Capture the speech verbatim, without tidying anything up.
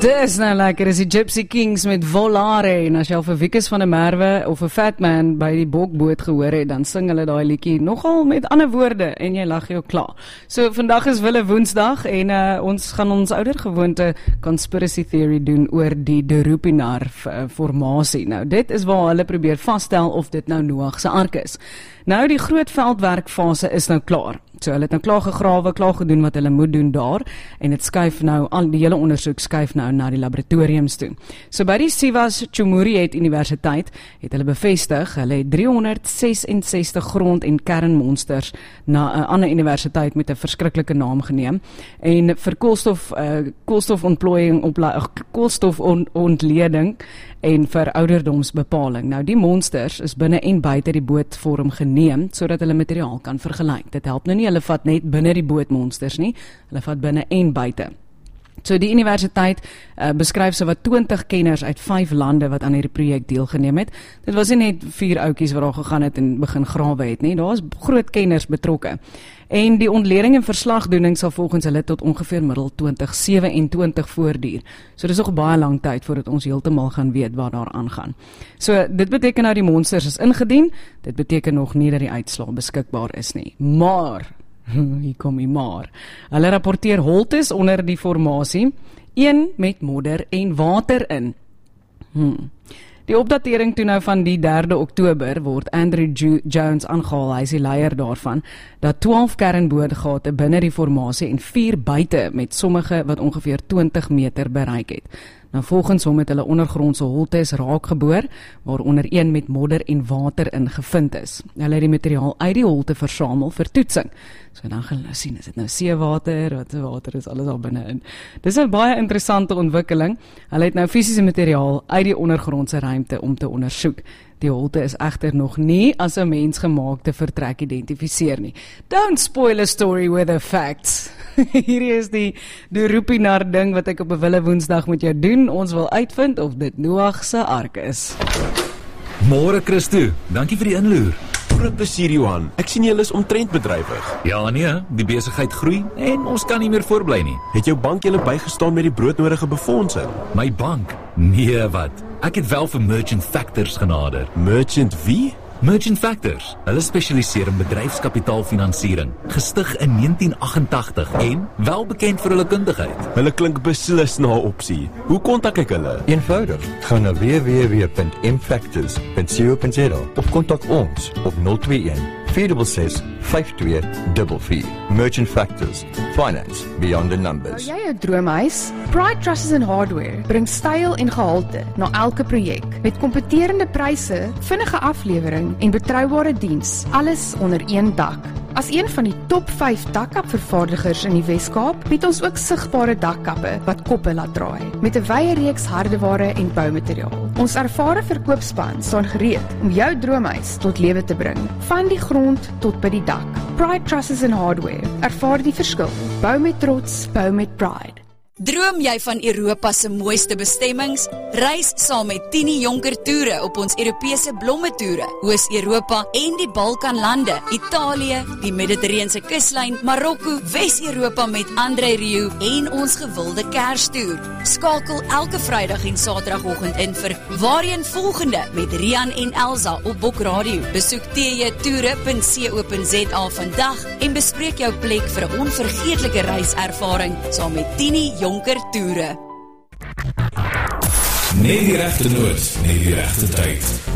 Dis nou lekker, is die Gypsy Kings met Volare, en as jy al vir Wikus van der Merwe of 'n Fatman by die Bokboot gehoor het, dan sing hulle daai liedjie nogal met ander woorde, en jy lag jou klaar. So, vandag is Wille Woensdag, en uh, ons gaan ons ouder gewoonte conspiracy theory doen oor die De Rupinar formasie. Nou, dit is waar hulle probeer vasstel of dit nou Noag se ark is. Nou, die groot veldwerkfase is nou klaar. So, hulle het nou klaar gegrawe, klaar gedoen wat hulle moet doen daar, en het skuif nou, al die hele ondersoek skuif nou na die laboratoriums toe. So, by die Sivas Cumhuriyet Universiteit het hulle bevestig, hulle het driehonderd sesensestig grond- en kernmonsters na 'n ander universiteit met 'n verskriklike naam geneem, en vir koolstof, uh, koolstofontplooiing, opla- koolstofontleding en vir ouderdomsbepaling. Nou, die monsters is binne en buite die bootvorm geneem, sodat hulle materiaal kan vergelyk. Dit help nou nie, hulle vat net binne die bootmonsters nie, hulle vat binne en buite. So die universiteit uh, beskryf so wat twintig kenners uit vyf lande wat aan hierdie projek deelgeneem het. Dit was nie net vier ouetjies wat daar gegaan het en begin grawe het nie, daar is groot kenners betrokke. En die ontleding en verslagdoening sal volgens hulle tot ongeveer middel twintig sewe-en-twintig voortduur. So dis nog 'n baie lang tyd voordat ons heeltemal gaan weet wat daar aangaan. So dit beteken nou die monsters is ingedien, dit beteken nog nie dat die uitslae beskikbaar is nie. Maar hier kom die maar. Hulle rapporteer holtes onder die formasie, een met modder en water in. Hmm. Die opdatering toe nou van die derde Oktober word Andrew Ju- Jones aangehaal, hy is die leier daarvan, dat twaalf kernboorgate binne die formasie en vier buite met sommige wat ongeveer twintig meter bereik het. Nou volgens hom het hulle ondergrondse holtes raak geboor, waaronder een met modder en water in gevind is. Hulle het die materiaal uit die holte versamel vir toetsing. So dan gaan hulle sien, is dit nou seewater, wat water is alles al binne in. Dis 'n baie interessante ontwikkeling. Hulle het nou fisiese materiaal uit die ondergrondse ruimte om te ondersoek. Die holte is egter nog nie as 'n mensgemaakte vertrek identifiseer nie. Don't spoil a story with the facts. Hierdie is die De Rupinar ding wat ek op 'n Wille Woensdag met jou doen. Ons wil uitvind of dit Noag se ark is. Môre Christo, dankie vir die inloer. Groot plesier Johan, ek sien julle is omtrent bedrywig. Ja nee, die besigheid groei en ons kan nie meer voorbly nie. Het jou bank julle bygestaan met die broodnodige befondsing? My bank? Nee wat, ek het wel vir Merchant Factors genader. Merchant wie? Merchant Factors, hulle spesialiseer in bedryfskapitaalfinansiering, gestig in negentien agt-en-tagtig en wel bekend vir hulle kundigheid. Hulle klink beslis na 'n opsie. Hoe kontak ek hulle? Eenvoudig, gaan na w w w punt m factors punt co punt za of kontak ons op nul twee een, vier ses ses, vyf twee vier vier. Merchant Factors, finance beyond the numbers. Bou jy jou droomhuis? Pride Trusses and Hardware bring styl en gehalte na elke projek met kompeterende pryse, vinnige aflewering en betroubare diens, alles onder een dak. As een van die top vyf dakkapvervaardigers in die Wes-Kaap, bied ons ook sigbare dakkappe wat koppe laat draai, met 'n wye reeks hardeware en boumateriaal. Ons ervare verkoopspan staan gereed om jou droomhuis tot lewe te bring, van die grond tot by die dak. Pride Trusses and Hardware, ervaar die verskil. Bou met trots, bou met pride. Droom jy van Europa se mooiste bestemmings? Reis saam met Tini Jonker Toere op ons Europese blomme toere, Oos-Europa en die Balkanlande, Italië, die Mediterrane kuslyn, Marokko, Wes-Europa met André Rieu en ons gewilde Kerstoer. Skakel elke Vrydag en Saterdagoggend in vir Waarheen Volgende met Rian en Elsa op Bok Radio. Besoek t j toere punt co punt za vandag en bespreek jou plek vir 'n onvergeetlike reiservaring saam met Tini Jonker Toere. Net die regte noot, net die regte tyd.